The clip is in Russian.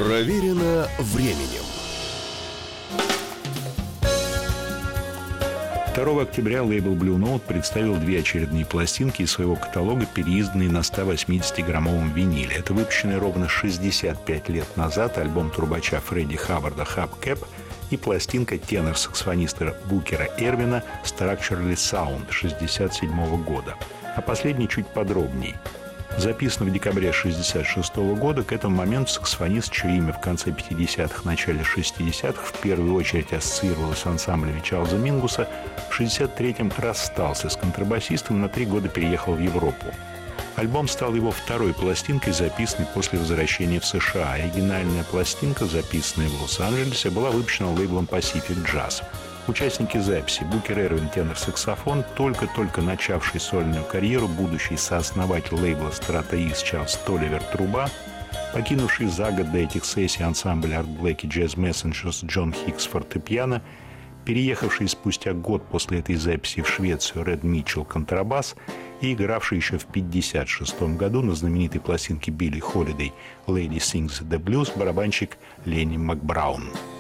Проверено временем. 2 октября лейбл Blue Note представил 2 очередные пластинки из своего каталога, переизданные на 180-граммовом виниле. Это выпущенный ровно 65 лет назад альбом трубача Фредди Хаббарда «Hubcap» и пластинка тенор-саксофониста Букера Эрвина «Structurally Sound» 1967 года. А последний чуть подробнее. Записан в декабре 1966 года, к этому моменту саксофонист, чье имя в конце 50-х, начале 60-х в первую очередь ассоциировалось с ансамблями Чарльза Мингуса, в 1963-м расстался с контрабасистом и на 3 года переехал в Европу. Альбом стал его второй пластинкой, записанной после возвращения в США. Оригинальная пластинка, записанная в Лос-Анджелесе, была выпущена лейблом Pacific Jazz. Участники записи: Букер Эрвин, тенор-саксофон, только-только начавший сольную карьеру, будущий сооснователь лейбла Strata X Чарльз Толивер, труба, покинувший за год до этих сессий ансамбль Art Blakey Jazz Messengers Джон Хикс, фортепиано, переехавший спустя год после этой записи в Швецию Ред Митчелл, контрабас, и игравший еще в 1956 году на знаменитой пластинке Билли Холидей «Lady Sings the Blues» барабанщик Ленни Макбраун.